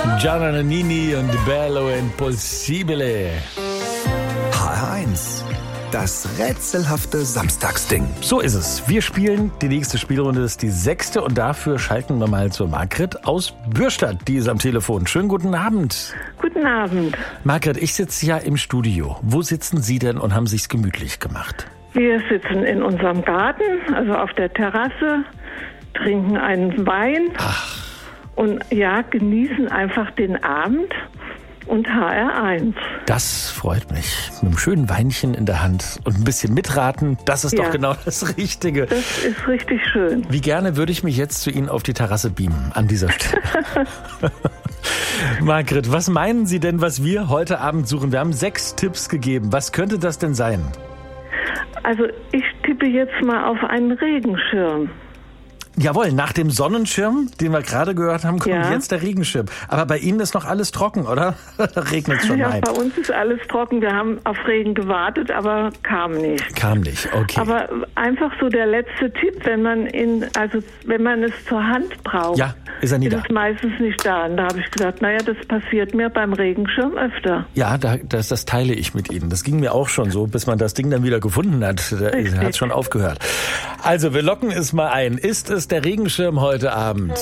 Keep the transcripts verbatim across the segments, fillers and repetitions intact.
Gianna Nannini und Bello Impossibile. H R eins. Das rätselhafte Samstagsding. So ist es. Wir spielen die nächste Spielrunde, das ist die sechste und dafür schalten wir mal zur Margret aus Bürstadt. Die ist am Telefon. Schönen guten Abend. Guten Abend. Margret, ich sitze ja im Studio. Wo sitzen Sie denn und haben sich's gemütlich gemacht? Wir sitzen in unserem Garten, also auf der Terrasse, trinken einen Wein. Ach. Und ja, genießen einfach den Abend und H R eins. Das freut mich. Mit einem schönen Weinchen in der Hand und ein bisschen mitraten, das ist Ja. doch genau das Richtige. Das ist richtig schön. Wie gerne würde ich mich jetzt zu Ihnen auf die Terrasse beamen an dieser Stelle. Margret, was meinen Sie denn, was wir heute Abend suchen? Wir haben sechs Tipps gegeben. Was könnte das denn sein? Also ich tippe jetzt mal auf einen Regenschirm. Jawohl, nach dem Sonnenschirm, den wir gerade gehört haben, kommt Ja. jetzt der Regenschirm. Aber bei Ihnen ist noch alles trocken, oder? Regnet es schon Ja, rein. bei uns ist alles trocken. Wir haben auf Regen gewartet, aber kam nicht. Kam nicht, okay. Aber einfach so der letzte Tipp, wenn man in, also wenn man es zur Hand braucht, Ja, ist er nie ist da. es meistens nicht da. Und da habe ich gedacht, naja, das passiert mir beim Regenschirm öfter. Ja, da, das, das teile ich mit Ihnen. Das ging mir auch schon so, bis man das Ding dann wieder gefunden hat. Da Richtig. hat es schon aufgehört. Also, wir locken es mal ein. Ist es der Regenschirm heute Abend?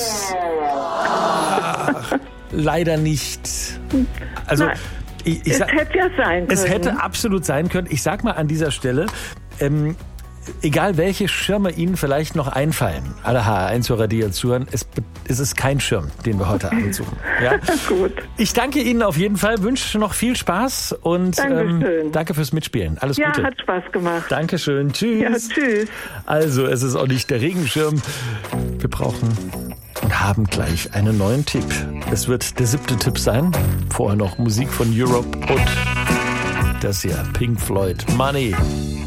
Ach, leider nicht. Also, Nein. ich, ich Es sag, hätte ja sein können. es hätte absolut sein können. Ich sag mal an dieser Stelle, ähm, egal welche Schirme Ihnen vielleicht noch einfallen, alle H R eins-Hörer, die jetzt zuhören, es, es ist kein Schirm, den wir heute Abend suchen. Ja? Gut. Ich danke Ihnen auf jeden Fall, wünsche noch viel Spaß und ähm, Dankeschön. danke fürs Mitspielen. Alles Ja, Gute. hat Spaß gemacht. Dankeschön. Tschüss. Ja, tschüss. Also, es ist auch nicht der Regenschirm. Wir brauchen und haben gleich einen neuen Tipp. Es wird der siebte Tipp sein. Vorher noch Musik von Europe und das hier, Pink Floyd. Money.